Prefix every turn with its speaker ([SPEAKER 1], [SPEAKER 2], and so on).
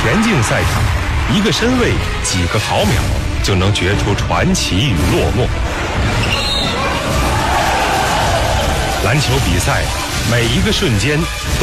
[SPEAKER 1] 田径赛场，一个身位，几个毫秒，就能决出传奇与落寞。篮球比赛，每一个瞬间